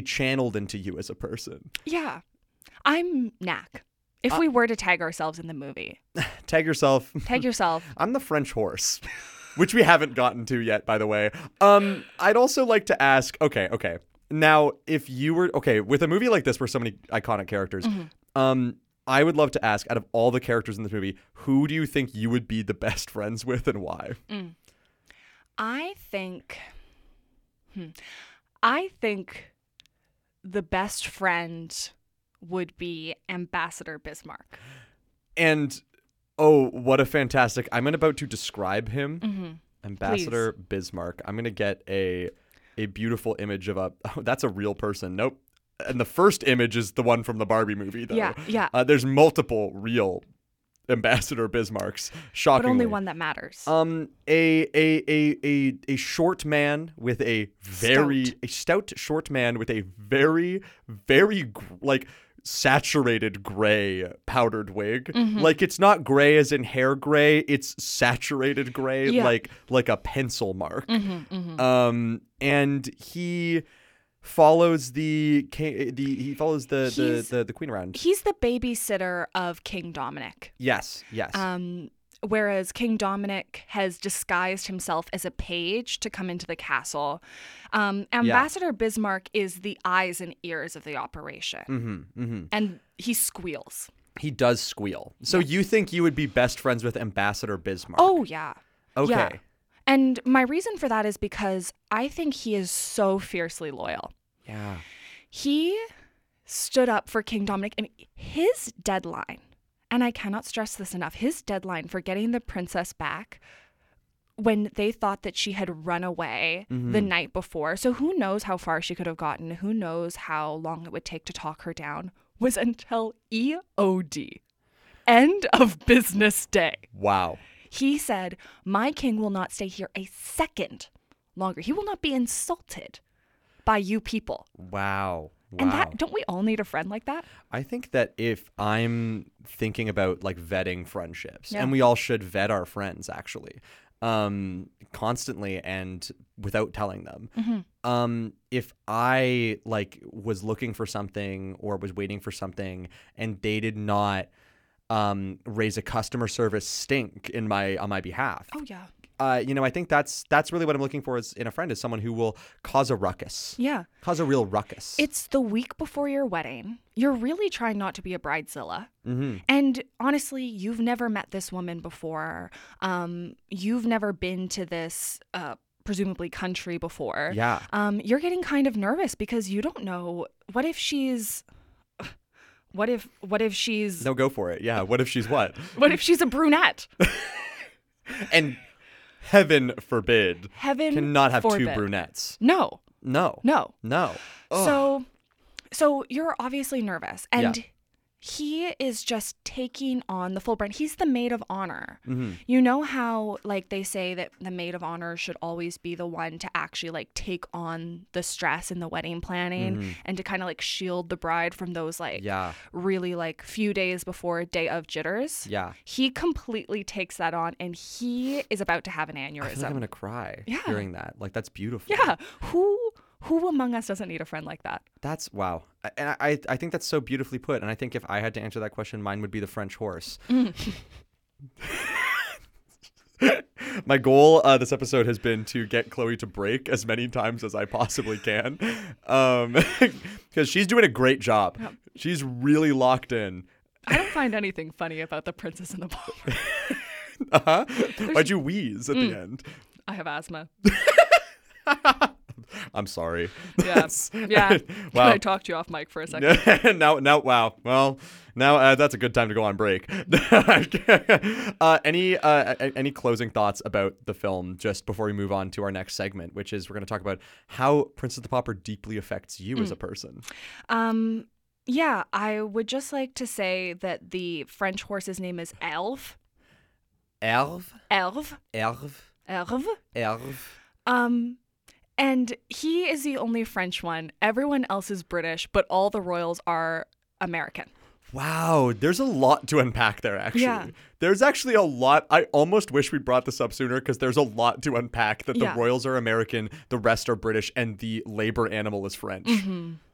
channeled into you as a person. Yeah. I'm Knack. If we were to tag ourselves in the movie. Tag yourself. Tag yourself. I'm the French horse, which we haven't gotten to yet, by the way. I'd also like to ask, okay. Now, if you were, with a movie like this where so many iconic characters, I would love to ask, out of all the characters in this movie, who do you think you would be the best friends with and why? I think the best friend would be Ambassador Bismarck. And, what a fantastic, I'm about to describe him. Mm-hmm. Ambassador Bismarck. I'm going to get a beautiful image of that's a real person. Nope. And the first image is the one from the Barbie movie, though. Yeah. There's multiple real Ambassador Bismarcks. Shockingly, but only one that matters. A short man with a stout short man with a very, very saturated gray powdered wig. Like, it's not gray as in hair gray, it's saturated gray, like a pencil mark. And he follows the queen around. He's the babysitter of King Dominic. Yes. Whereas King Dominic has disguised himself as a page to come into the castle. Ambassador Bismarck is the eyes and ears of the operation. And he squeals. He does squeal. So you think you would be best friends with Ambassador Bismarck? Oh, yeah. Okay. Yeah. And my reason for that is because I think he is so fiercely loyal. Yeah. He stood up for King Dominic, and his deadline, and I cannot stress this enough, his deadline for getting the princess back when they thought that she had run away the night before, so who knows how far she could have gotten, who knows how long it would take to talk her down, was until EOD, end of business day. Wow. He said, my king will not stay here a second longer. He will not be insulted by you people. Wow. And don't we all need a friend like that? I think that if I'm thinking about vetting friendships, and we all should vet our friends actually, constantly and without telling them. If I was looking for something or was waiting for something and they did not raise a customer service stink on my behalf. Oh yeah. I think that's really what I'm looking for in a friend, is someone who will cause a ruckus. Yeah. Cause a real ruckus. It's the week before your wedding. You're really trying not to be a bridezilla. And honestly, you've never met this woman before. You've never been to this presumably country before. Yeah. You're getting kind of nervous because you don't know, what if she's No, go for it. Yeah. What if she's what? What if she's a brunette? And heaven forbid. Heaven cannot have forbid. two brunettes. No. Ugh. So you're obviously nervous, and he is just taking on the full brunt. He's the maid of honor. You know how they say that the maid of honor should always be the one to actually take on the stress in the wedding planning and to kind of shield the bride from those really few days before day of jitters. Yeah. He completely takes that on, and he is about to have an aneurysm. I feel like I'm gonna cry hearing that. That's beautiful. Yeah. Who among us doesn't need a friend like that? That's wow. And I think that's so beautifully put. And I think if I had to answer that question, mine would be the French horse. My goal this episode has been to get Chloe to break as many times as I possibly can. Because she's doing a great job. Yep. She's really locked in. I don't find anything funny about The Princess and the Pauper. Why'd you wheeze at the end? I have asthma. I'm sorry. Yeah. Wow. Can I talk to you off mic for a second? Now, wow. Well, now that's a good time to go on break. Any closing thoughts about the film just before we move on to our next segment, which is we're going to talk about how Princess and the Pauper deeply affects you as a person. Yeah, I would just like to say that the French horse's name is Elve. Elve? Elve. Elve. Elve. Elve. And he is the only French one. Everyone else is British, but all the royals are American. Wow, there's a lot to unpack there, actually. Yeah. There's actually a lot. I almost wish we brought this up sooner because there's a lot to unpack, that the royals are American, the rest are British, and the labor animal is French.